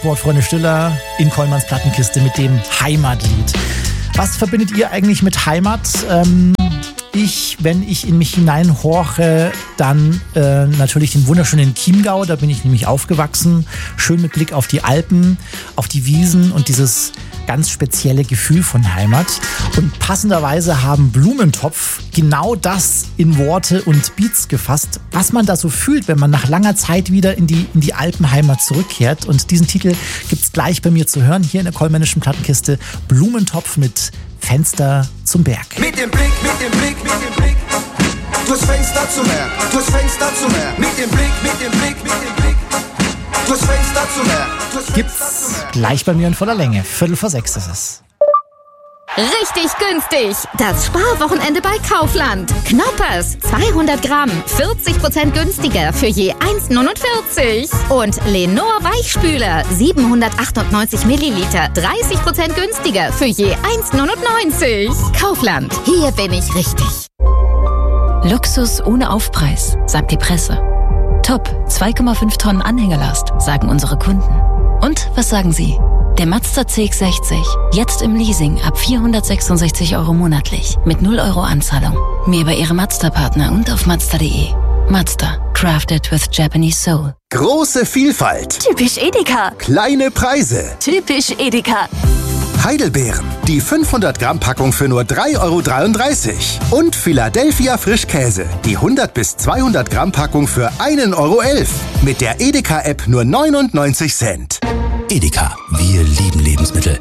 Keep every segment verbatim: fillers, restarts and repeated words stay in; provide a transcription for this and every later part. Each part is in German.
Sportfreunde Stiller in Kollmanns Plattenkiste mit dem Heimatlied. Was verbindet ihr eigentlich mit Heimat? Ähm, ich, wenn ich in mich hineinhorche, dann äh, natürlich den wunderschönen Chiemgau. Da bin ich nämlich aufgewachsen. Schön mit Blick auf die Alpen, auf die Wiesen und dieses ganz spezielle Gefühl von Heimat. Und passenderweise haben Blumentopf genau das in Worte und Beats gefasst, was man da so fühlt, wenn man nach langer Zeit wieder in die, in die Alpenheimat zurückkehrt. Und diesen Titel gibt's gleich bei mir zu hören, hier in der Kollmännischen Plattenkiste. Blumentopf mit Fenster zum Berg. Mit dem Blick, mit dem Blick, mit dem Blick, durchs Fenster zum Berg, durchs Fenster zum Berg. Mit dem Blick, mit dem Blick, mit dem Blick, durchs Fenster zum Berg. Gibt's gleich bei mir in voller Länge. Viertel vor sechs ist es. Richtig günstig. Das Sparwochenende bei Kaufland. Knoppers, zweihundert Gramm, vierzig Prozent günstiger für je eins Komma neunundvierzig. Und Lenor Weichspüler, siebenhundertachtundneunzig Milliliter, dreißig Prozent günstiger für je eins Komma neunundneunzig. Kaufland, hier bin ich richtig. Luxus ohne Aufpreis, sagt die Presse. Top, zwei Komma fünf Tonnen Anhängerlast, sagen unsere Kunden. Und was sagen Sie? Der Mazda C X sechzig, jetzt im Leasing ab vierhundertsechsundsechzig Euro monatlich, mit null Euro Anzahlung. Mehr bei Ihrem Mazda-Partner und auf Mazda punkt de. Mazda, crafted with Japanese soul. Große Vielfalt. Typisch Edeka. Kleine Preise. Typisch Edeka. Heidelbeeren, die fünfhundert Gramm Packung für nur drei Euro dreiunddreißig. Und Philadelphia Frischkäse, die hundert bis zweihundert Gramm Packung für ein Euro elf. Mit der Edeka-App nur neunundneunzig Cent. Edeka, wir lieben Lebensmittel.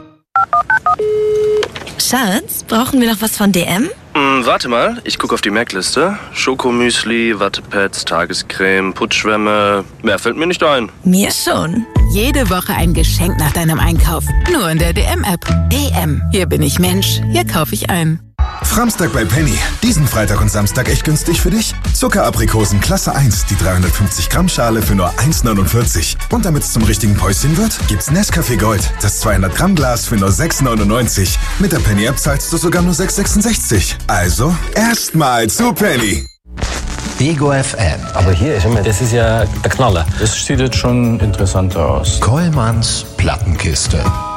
Schatz, brauchen wir noch was von D M? Mm, warte mal, ich gucke auf die Merkliste. Schokomüsli, Wattepads, Tagescreme, Putzschwämme. Mehr fällt mir nicht ein. Mir schon. Jede Woche ein Geschenk nach deinem Einkauf. Nur in der D M-App. D M. Hier bin ich Mensch. Hier kaufe ich ein. Framstag bei Penny. Diesen Freitag und Samstag echt günstig für dich? Zuckeraprikosen Klasse eins, die dreihundertfünfzig Gramm Schale für nur eins Komma neunundvierzig. Und damit es zum richtigen Päuschen wird, gibt's Nescafé Gold, das zweihundert Gramm Glas für nur sechs Komma neunundneunzig. Mit der Penny-App zahlst du sogar nur sechs Komma sechsundsechzig. Also, erstmal zu Penny. Ego F M. Aber hier ist immer, das ist ja der Knaller. Das sieht jetzt schon interessanter aus. Kollmanns Plattenkiste.